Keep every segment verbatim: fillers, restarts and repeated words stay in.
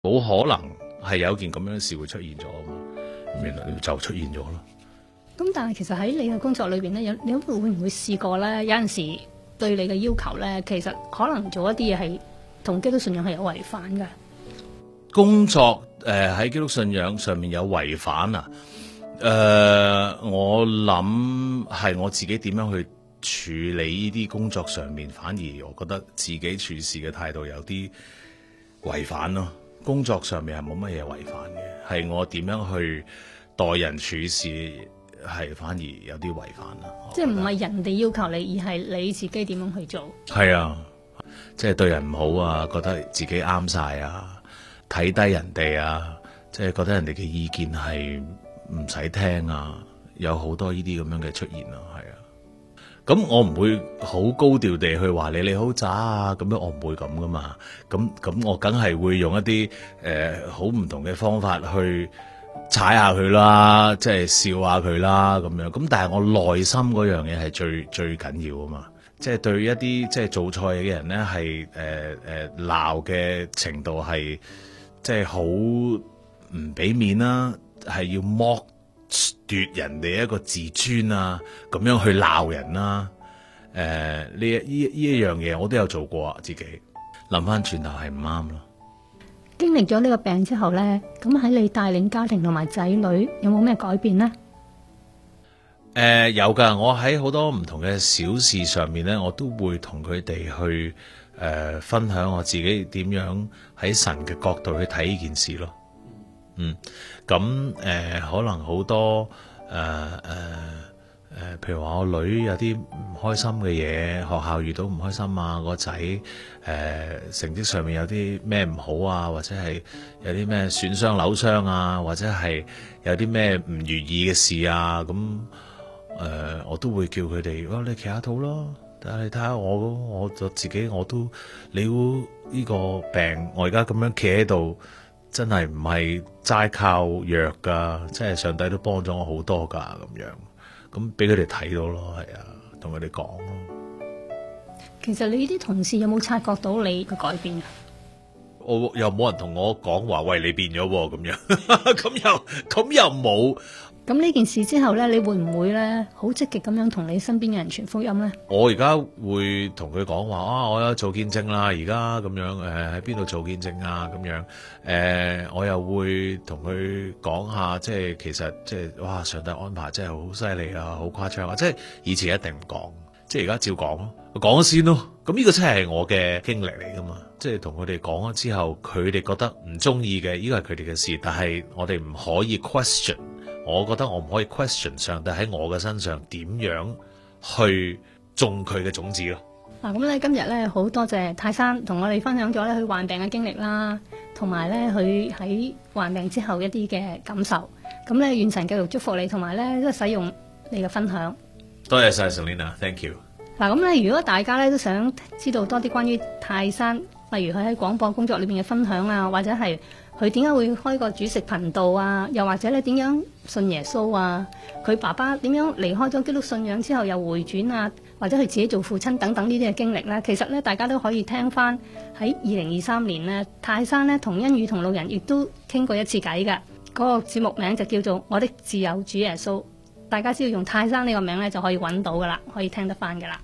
冇可能係有件咁樣嘅事會出現咗啊嘛，原來就出現咗咯。 咁但係其實喺你嘅工作裏邊咧，有你會唔會試過咧？有陣時對你嘅要求咧，其實可能做一啲嘢係同基督信仰係有違反嘅。 工作誒喺、呃、基督信仰上面有違反啊？誒、呃，我諗係我自己點樣去處理呢啲工作上面，反而我覺得自己處事嘅態度有啲違反咯。工作上面係冇乜嘢違反嘅，係我點樣去待人處事係反而有啲違反啦。 即係唔係人哋要求你，而係你自己點樣去做？ 係啊，即係對人唔好啊，覺得自己啱晒啊，睇低人哋啊，即係覺得人哋嘅意見係唔使聽啊，有好多呢啲咁樣嘅出現啊，係啊。咁我唔會好高調地去話你你好渣啊，咁樣我唔會咁噶嘛。咁咁我梗係會用一啲誒好唔同嘅方法去踩下佢啦，即係笑下佢啦咁樣。咁但係我內心嗰樣嘢係最最緊要啊嘛。即係對一啲即係做菜嘅人咧，係誒誒鬧嘅程度係即係好唔俾面啦，係要剝奪人哋一個自尊啊，咁樣去鬧人啦。誒呢呢呢一樣嘢我都有做過啊，自己諗翻轉頭係唔啱咯。 經歷咗呢個病之後呢，咁喺你帶領家庭同埋仔女有冇咩改變呢？ 誒、呃、有噶，我喺好多唔同嘅小事上面咧，我都會同佢哋去誒、呃、分享我自己點樣喺神嘅角度去睇呢件事咯。嗯，咁誒、呃、可能好多誒誒誒，譬如話我女有啲唔開心嘅嘢，學校遇到唔開心啊，個仔誒成績上面有啲咩唔好啊，或者係有啲咩損傷扭傷啊，或者係有啲咩唔如意嘅事啊，咁誒、呃、我都會叫佢哋，哇、哦、你企下肚咯，但係你睇下我，我就自己我都，你估呢個病我而家咁樣企喺度。真係唔係齋靠藥噶，即係上帝都幫咗我好多噶咁樣，咁俾佢哋睇到咯，係啊，同佢哋講咯。 其實你啲同事有冇察覺到你嘅改變啊？ 我又冇人同我講話，喂你變咗咁樣，咁又咁又冇。 咁呢件事之後呢，你會唔會呢好積極咁樣同你身邊嘅人傳福音呢？ 我而家會同佢講話啊，我有做見證啦，而家咁樣誒喺邊度做見證啊咁樣誒、呃，我又會同佢講下，即係其實即係哇，上帝安排真係好犀利啊，好誇張啊！即係以前一定唔講，即係而家照講咯，講咗先咯。咁呢個真係我嘅經歷嚟噶嘛，即係同佢哋講咗之後，佢哋覺得唔中意嘅，呢個係佢哋嘅事，但係我哋唔可以 question。我覺得我唔可以 question 上帝喺我嘅身上點樣去種佢嘅種子咯。 嗱，咁咧今日咧好多謝泰山同我哋分享咗咧佢患病嘅經歷啦，同埋咧佢喺患病之後一啲嘅感受。咁咧願神繼續祝福你，同埋咧都使用你嘅分享。 多謝晒 Selina，thank you。 嗱，咁咧如果大家咧都想知道多啲關於泰山，例如佢喺廣播工作裏邊嘅分享啊，或者係佢點解會開個主食頻道啊，又或者咧點樣信耶穌啊，佢爸爸點樣離開咗基督信仰之後又回轉啊，或者佢自己做父親等等呢啲嘅經歷咧，其實咧大家都可以聽翻喺二零二三年咧，泰山咧同恩宇同路人亦都傾過一次偈㗎。嗰個節目名就叫做我的自有主耶穌，大家只要用泰山呢個名咧就可以揾到噶啦，可以聽得翻噶啦。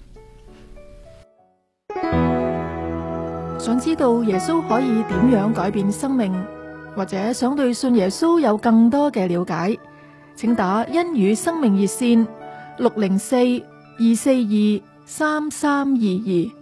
想知道耶穌可以點樣改變生命，或者想對信耶穌有更多嘅了解，請打恩宇生命熱線六零四二四二三三二二。